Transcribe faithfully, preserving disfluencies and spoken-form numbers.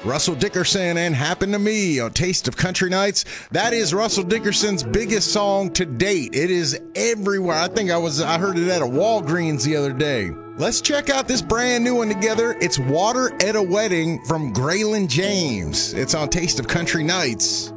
Russell Dickerson and Happen to Me on Taste of Country Nights. That is Russell Dickerson's biggest song to date. It is everywhere. I think I was I heard it at a Walgreens the other day. Let's check out this brand new one together. It's Water at a Wedding from Graylin James. It's on Taste of Country Nights.